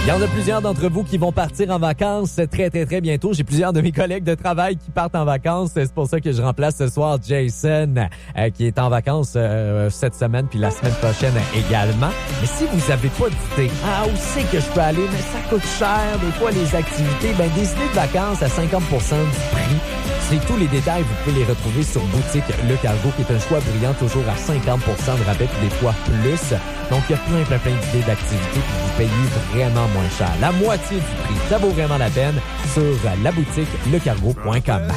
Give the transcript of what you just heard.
Il y en a plusieurs d'entre vous qui vont partir en vacances très, très, très bientôt. J'ai plusieurs de mes collègues de travail qui partent en vacances. C'est pour ça que je remplace ce soir Jason, qui est en vacances cette semaine puis la semaine prochaine également. Mais si vous n'avez pas d'idée, où c'est que je peux aller, mais ça coûte cher, des fois les activités, des idées de vacances à 50% du prix. C'est tous les détails, vous pouvez les retrouver sur Boutique Le Cargo, qui est un choix brillant, toujours à 50% de rabais, puis des fois plus. Donc, il y a plein d'idées d'activités, puis vous payez vraiment moins cher. La moitié du prix, ça vaut vraiment la peine sur la boutique lecargo.com.